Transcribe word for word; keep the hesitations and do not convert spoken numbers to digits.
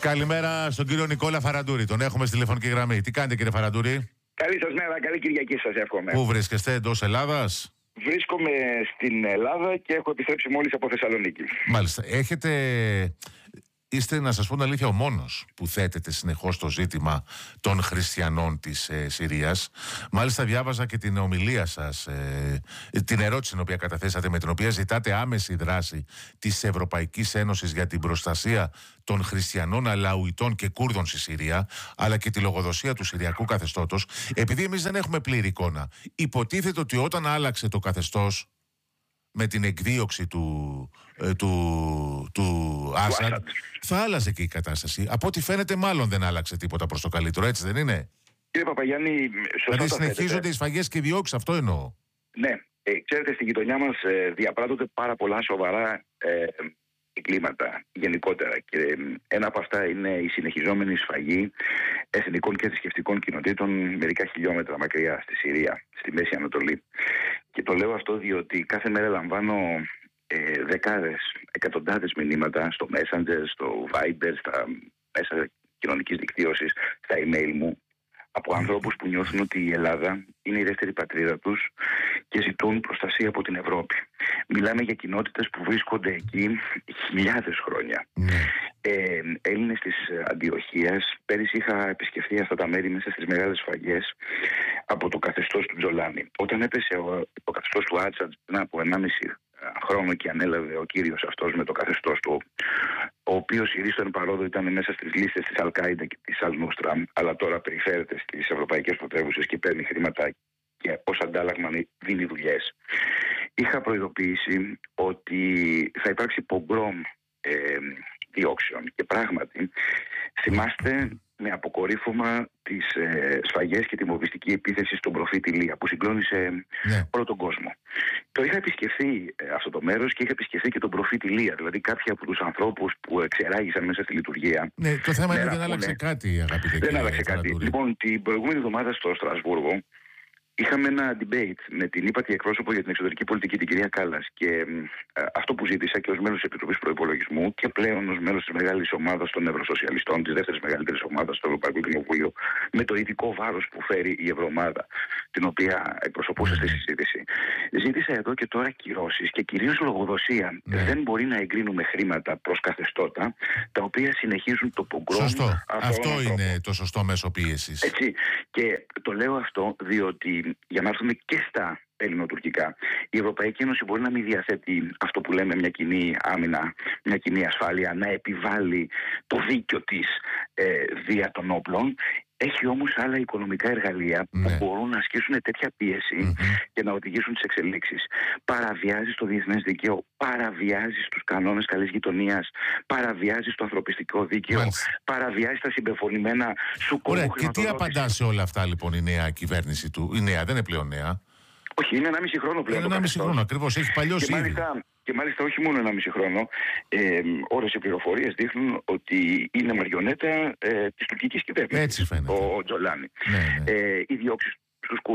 Καλημέρα στον κύριο Νικόλα Φαραντούρη. Τον έχουμε στη τηλεφωνική γραμμή. Τι κάνετε, κύριε Φαραντούρη? Καλή σας μέρα, καλή Κυριακή σας εύχομαι. Πού βρίσκεστε, εντός Ελλάδας? Βρίσκομαι στην Ελλάδα και έχω επιστρέψει μόλις από Θεσσαλονίκη. Μάλιστα. Έχετε... Είστε, να σας πω την αλήθεια, ο μόνος που θέτεται συνεχώς το ζήτημα των χριστιανών της ε, Συρίας. Μάλιστα διάβαζα και την ομιλία σας, ε, την ερώτηση την οποία καταθέσατε, με την οποία ζητάτε άμεση δράση της Ευρωπαϊκής Ένωσης για την προστασία των χριστιανών Αλαουιτών και Κούρδων στη Συρία, αλλά και τη λογοδοσία του Συριακού καθεστώτος. Επειδή εμείς δεν έχουμε πλήρη εικόνα, υποτίθεται ότι όταν άλλαξε το καθεστώς με την εκδίωξη του, ε, του, του Άσαντ, θα άλλαζε και η κατάσταση. Από ό,τι φαίνεται, μάλλον δεν άλλαξε τίποτα προς το καλύτερο, έτσι δεν είναι? Κύριε Παπαγιάννη, σωστά. Δηλαδή συνεχίζονται οι σφαγές και οι διώξεις, αυτό εννοώ. Ναι, ε, ξέρετε, στην γειτονιά μας ε, διαπράττονται πάρα πολλά σοβαρά ε, εγκλήματα γενικότερα. Και ε, ένα από αυτά είναι η συνεχιζόμενη σφαγή εθνικών και θρησκευτικών κοινοτήτων μερικά χιλιόμετρα μακριά στη Συρία, στη Μέση Ανατολή. Και το λέω αυτό διότι κάθε μέρα λαμβάνω ε, δεκάδες, εκατοντάδες μηνύματα στο Messenger, στο Viber, στα μέσα κοινωνικής δικτύωσης, στα email μου, από ανθρώπους που νιώθουν ότι η Ελλάδα είναι η δεύτερη πατρίδα τους και ζητούν προστασία από την Ευρώπη. Μιλάμε για κοινότητες που βρίσκονται εκεί χιλιάδες χρόνια. Ε, Έλληνες της Αντιοχίας. Πέρυσι είχα επισκεφθεί αυτά τα μέρη μέσα στις μεγάλες σφαγές από το καθεστώς του Τζολάνη. Όταν έπεσε ο, το καθεστώς του Άτσαντ πριν από ενάμιση χρόνο και ανέλαβε ο κύριος αυτός με το καθεστώς του, ο οποίος η Ρίστον παρόδο ήταν μέσα στις λίστες της Αλ-Κάιντα και της Αλ-Νούστρα, αλλά τώρα περιφέρεται στις ευρωπαϊκές πρωτεύουσες και παίρνει χρήματα και ως αντάλλαγμα δίνει δουλειές. Είχα προειδοποιήσει ότι θα υπάρξει πογκρόμ ε, διώξεων και πράγματι θυμάστε με αποκορύφωμα τις ε, σφαγές και τη βομβιστική επίθεση στον προφήτη Λία που συγκλώνησε ναι. όλο τον κόσμο. Το είχα επισκεφθεί ε, αυτό το μέρος και είχα επισκεφθεί και τον προφήτη Λία, δηλαδή κάποιοι από τους ανθρώπους που εξεράγησαν μέσα στη λειτουργία. Ναι, το θέμα είναι ότι δεν άλλαξε κάτι, αγαπητέ κύριε. Δεν άλλαξε κάτι. Λοιπόν, την προηγούμενη εβδομάδα στο Στρασβούργο είχαμε ένα debate με την ύπατη εκπρόσωπο για την εξωτερική πολιτική, την κυρία Κάλλας. Και ε, αυτό που ζήτησα και ως μέλος της Επιτροπής Προϋπολογισμού και πλέον ως μέλος της μεγάλης ομάδας των Ευρωσοσιαλιστών, της δεύτερης μεγαλύτερης ομάδας στο Ευρωπαϊκό Κοινοβούλιο, με το ειδικό βάρος που φέρει η Ευρωομάδα, την οποία εκπροσωπούσα στη συζήτηση, ζήτησα εδώ και τώρα κυρώσεις και κυρίως λογοδοσία. Ναι. Δεν μπορεί να εγκρίνουμε χρήματα προς καθεστώτα τα οποία συνεχίζουν το πογκρόμ. Σωστό. Αυτό είναι το σωστό μέσο πίεσης. Έτσι. Και το λέω αυτό διότι για να έρθουμε και στα ελληνοτουρκικά, η Ευρωπαϊκή Ένωση μπορεί να μην διαθέτει αυτό που λέμε μια κοινή άμυνα, μια κοινή ασφάλεια, να επιβάλλει το δίκιο της ε, δια των όπλων. Έχει όμως άλλα οικονομικά εργαλεία ναι. που μπορούν να ασκήσουν τέτοια πίεση mm-hmm. και να οδηγήσουν τις εξελίξεις. Παραβιάζεις το διεθνές δίκαιο, παραβιάζεις τους κανόνες καλής γειτονίας, παραβιάζεις το ανθρωπιστικό δίκαιο, Μάλιστα. παραβιάζεις τα συμπεφωνημένα σου κόμμα. Ωραία, και τι απαντά σε όλα αυτά λοιπόν η νέα κυβέρνηση του? Η νέα δεν είναι πλέον νέα. Όχι, είναι ένα μισή χρόνο πλέον. Είναι ένα μισή χρόνο, ακριβώς. Έχει παλιώσει και ήδη. Μάλιστα, και μάλιστα όχι μόνο ένα μισή χρόνο. Ε, όλες οι πληροφορίες δείχνουν ότι είναι μαριονέτα ε, της τουρκικής κυβέρνησης. Έτσι φαίνεται. Ο, ο Τζολάνη. Ναι, ναι. Ε, οι διώξεις στους